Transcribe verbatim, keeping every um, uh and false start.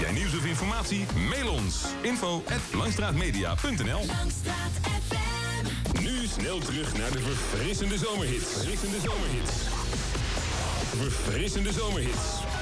jij nieuws of informatie? Mail ons. info at langstraatmedia punt n l. Langstraat F M. Nu snel terug naar de verfrissende zomerhits. Verfrissende zomerhits. Verfrissende zomerhits.